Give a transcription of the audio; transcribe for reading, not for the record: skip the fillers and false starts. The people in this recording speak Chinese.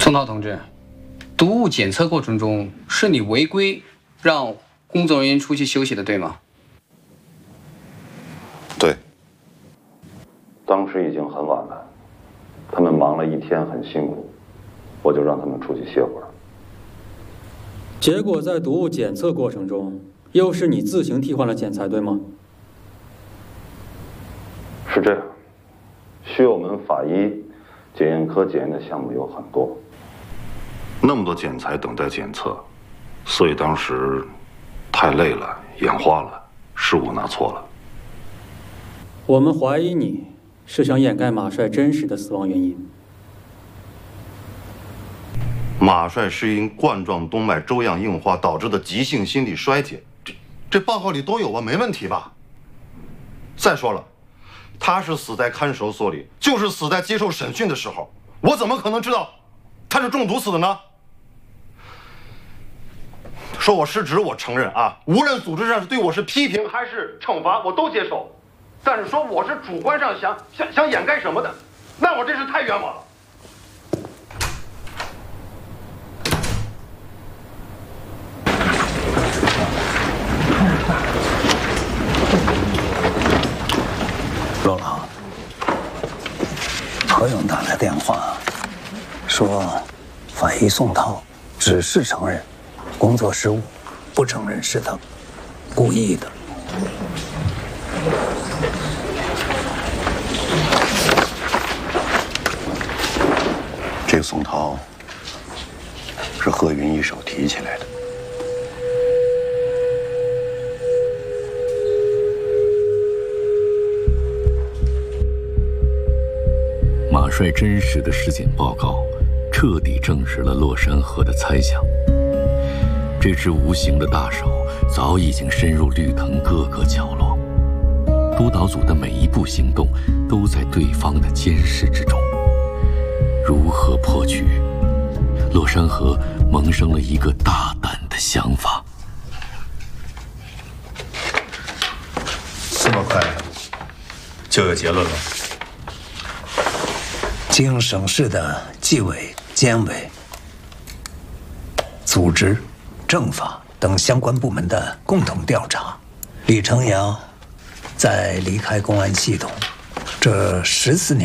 宋涛同志，毒物检测过程中是你违规让工作人员出去休息的，对吗？ 对。当时已经很晚了，他们忙了一天，很辛苦，我就让他们出去歇会儿。 结果在毒物检测过程中，又是你自行替换了检材，对吗？ 是这样，需我们法医检验科检验的项目有很多，那么多检材等待检测，所以当时太累了，眼花了，失误拿错了。 我们怀疑你是想掩盖马帅真实的死亡原因。 马帅是因冠状动脉粥样硬化导致的急性心力衰竭，这报告里都有啊，没问题吧？再说了，他是死在看守所里，就是死在接受审讯的时候，我怎么可能知道他是中毒死的呢？说我失职，我承认啊，无论组织上是对我是批评还是惩罚，我都接受。但是说我是主观上想掩盖什么的，那我真是太冤枉了。 罗老，何勇打来电话，说法医宋涛只是承认工作失误，不承认是他故意的。 这个宋涛是贺云一手提起来的。 马帅真实的尸检报告彻底证实了洛山河的猜想。这只无形的大手早已经深入绿藤各个角落，督导组的每一步行动都在对方的监视之中。如何破局？洛山河萌生了一个大胆的想法。 这么快就有结论了？ 经省市的纪委、监委、组织、政法等相关部门的共同调查，李成阳在离开公安系统这14年